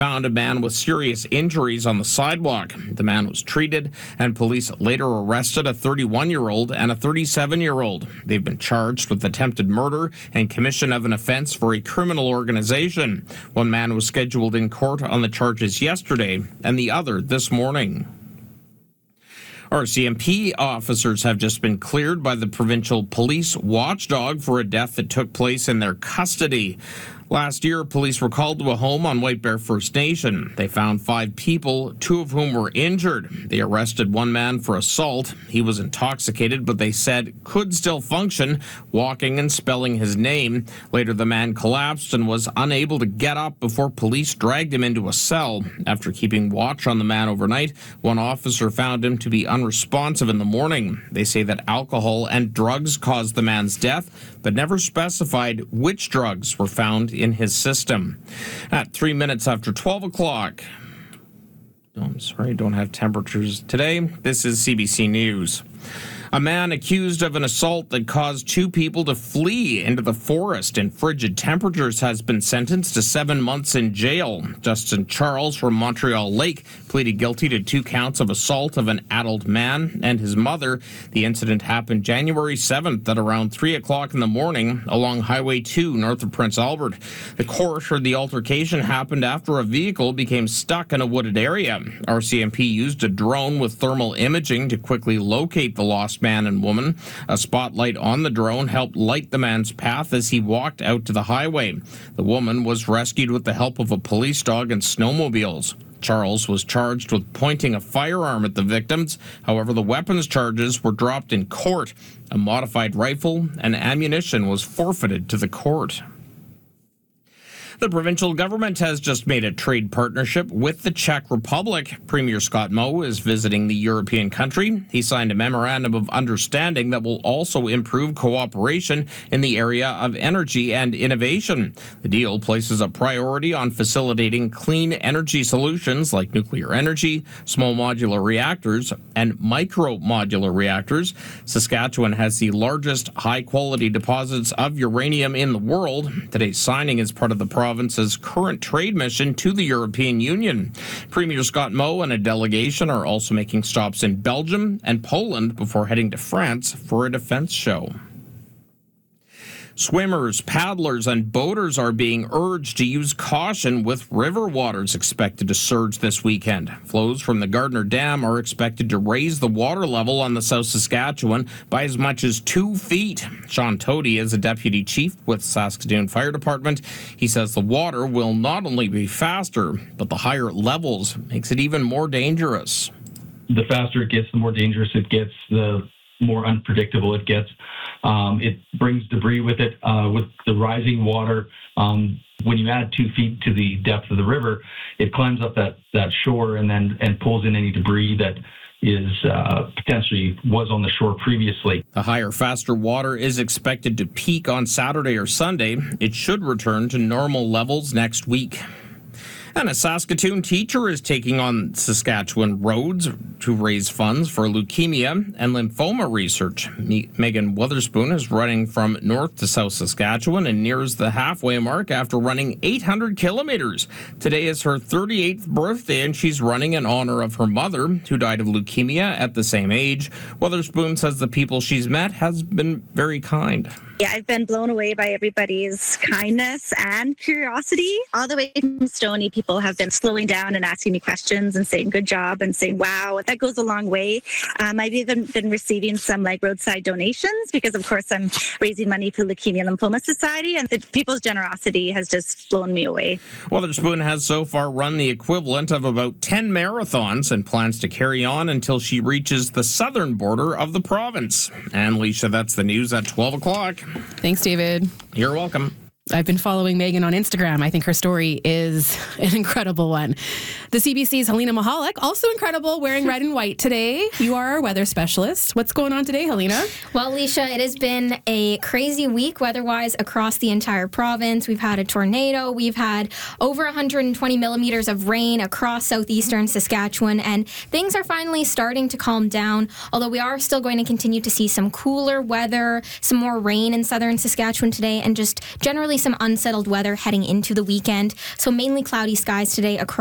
found a man with serious injuries on the sidewalk. The man was treated, and police later arrested a 31-year-old and a 37-year-old. They've been charged with attempted murder and commission of an offense for a criminal organization. One man was scheduled in court on the charges yesterday, and the other this morning. RCMP officers have just been cleared by the provincial police watchdog for a death that took place in their custody. Last year, police were called to a home on White Bear First Nation. They found 5 people, 2 of whom were injured. They arrested one man for assault. He was intoxicated, but they said could still function, walking and spelling his name. Later, the man collapsed and was unable to get up before police dragged him into a cell. After keeping watch on the man overnight, one officer found him to be unresponsive in the morning. They say that alcohol and drugs caused the man's death, but never specified which drugs were found in his system. At 3 minutes after 12 o'clock. I'm sorry, don't have temperatures today. This is CBC News. A man accused of an assault that caused 2 people to flee into the forest in frigid temperatures has been sentenced to 7 months in jail. Justin Charles from Montreal Lake pleaded guilty to 2 counts of assault of an adult man and his mother. The incident happened January 7th at around 3 o'clock in the morning along Highway 2 north of Prince Albert. The court heard the altercation happened after a vehicle became stuck in a wooded area. RCMP used a drone with thermal imaging to quickly locate the lost man and woman. A spotlight on the drone helped light the man's path as he walked out to the highway. The woman was rescued with the help of a police dog and snowmobiles. Charles was charged with pointing a firearm at the victims. However, the weapons charges were dropped in court. A modified rifle and ammunition was forfeited to the court. The provincial government has just made a trade partnership with the Czech Republic. Premier Scott Moe is visiting the European country. He signed a memorandum of understanding that will also improve cooperation in the area of energy and innovation. The deal places a priority on facilitating clean energy solutions like nuclear energy, small modular reactors, and micro modular reactors. Saskatchewan has the largest high-quality deposits of uranium in the world. Today's signing is part of the province's current trade mission to the European Union. Premier Scott Moe and a delegation are also making stops in Belgium and Poland before heading to France for a defense show. Swimmers, paddlers, and boaters are being urged to use caution with river waters expected to surge this weekend. Flows from the Gardner Dam are expected to raise the water level on the South Saskatchewan by as much as 2 feet. Sean Tody is a deputy chief with Saskatoon Fire Department. He says the water will not only be faster, but the higher levels makes it even more dangerous. The faster it gets, the more dangerous it gets, the more unpredictable it gets. It brings debris with it. With the rising water, when you add 2 feet to the depth of the river, it climbs up that shore and pulls in any debris that is potentially was on the shore previously. The higher, faster water is expected to peak on Saturday or Sunday. It should return to normal levels next week. And a Saskatoon teacher is taking on Saskatchewan roads to raise funds for leukemia and lymphoma research. Megan Witherspoon is running from north to south Saskatchewan and nears the halfway mark after running 800 kilometers. Today is her 38th birthday, and she's running in honor of her mother, who died of leukemia at the same age. Witherspoon says the people she's met has been very kind. Yeah, I've been blown away by everybody's kindness and curiosity. All the way from Stoney, people have been slowing down and asking me questions and saying good job and saying wow. That goes a long way. I've even been receiving some roadside donations because, of course, I'm raising money for Leukemia and Lymphoma Society, and the people's generosity has just blown me away. Witherspoon has so far run the equivalent of about 10 marathons and plans to carry on until she reaches the southern border of the province. And, Alicia, that's the news at 12 o'clock. Thanks, David. You're welcome. I've been following Megan on Instagram. I think her story is an incredible one. The CBC's Helena Mahalik, also incredible, wearing red and white today. You are our weather specialist. What's going on today, Helena? Well, Alicia, it has been a crazy week weather-wise across the entire province. We've had a tornado. We've had over 120 millimeters of rain across southeastern Saskatchewan, and things are finally starting to calm down, although we are still going to continue to see some cooler weather, some more rain in southern Saskatchewan today, and just generally some unsettled weather heading into the weekend. So mainly cloudy skies today across